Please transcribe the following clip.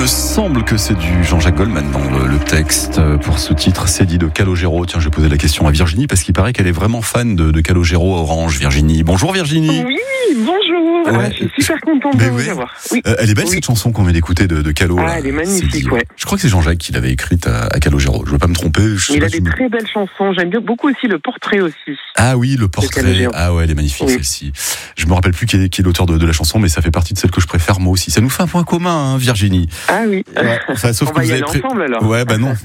me semble que c'est du Jean-Jacques Goldman dans le texte. Pour ce titre, c'est dit de Calogero. Tiens, je vais poser la question à Virginie parce qu'il paraît qu'elle est vraiment fan de Calogero à Orange. Virginie. Bonjour Virginie. Oui, bonjour. Ouais. Je suis super contente de vous avoir. Oui. Elle est belle cette chanson qu'on vient d'écouter de Calo. Ah, elle est magnifique, ouais. Je crois que c'est Jean-Jacques qui l'avait écrite à Calogero. Je ne veux pas me tromper. Il a des très belles chansons. J'aime bien beaucoup aussi le portrait aussi. Ah oui, le portrait. Ah ouais, elle est magnifique celle-ci. Je me rappelle plus qui est l'auteur de la chanson, mais ça fait partie de celle que je préfère moi aussi. Ça nous fait un point commun, hein, Virginie. Ah oui. Ouais. Enfin, sauf On que va vous y avez aller ensemble alors. Ouais, bah non.